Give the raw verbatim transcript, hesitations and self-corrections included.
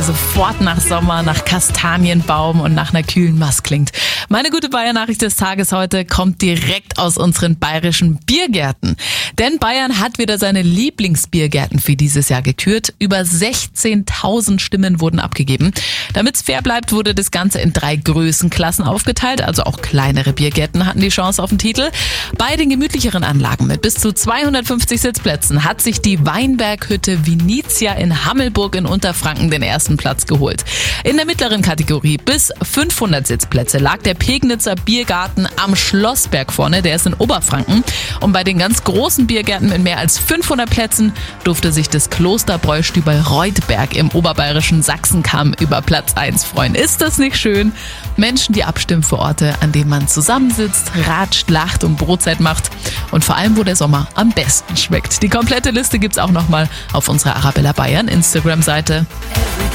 Sofort nach Sommer, nach Kastanienbaum und nach einer kühlen Maß klingt. Meine gute Bayern-Nachricht des Tages heute kommt direkt aus unseren bayerischen Biergärten. Denn Bayern hat wieder seine Lieblingsbiergärten für dieses Jahr gekürt. Über sechzehntausend Stimmen wurden abgegeben. Damit es fair bleibt, wurde das Ganze in drei Größenklassen aufgeteilt. Also auch kleinere Biergärten hatten die Chance auf den Titel. Bei den gemütlicheren Anlagen mit bis zu zweihundertfünfzig Sitzplätzen hat sich die Weinberghütte Vinizia in Hammelburg in Unterfranken den ersten Platz geholt. In der mittleren Kategorie bis fünfhundert Sitzplätze lag der Pegnitzer Biergarten am Schlossberg vorne, der ist in Oberfranken. Und bei den ganz großen Biergärten mit mehr als fünfhundert Plätzen durfte sich das Klosterbräustübel Reutberg im oberbayerischen Sachsenkamm über Platz eins freuen. Ist das nicht schön? Menschen, die abstimmen für Orte, an denen man zusammensitzt, ratscht, lacht und Brotzeit macht. Und vor allem, wo der Sommer am besten schmeckt. Die komplette Liste gibt's auch nochmal auf unserer Arabella Bayern Instagram-Seite.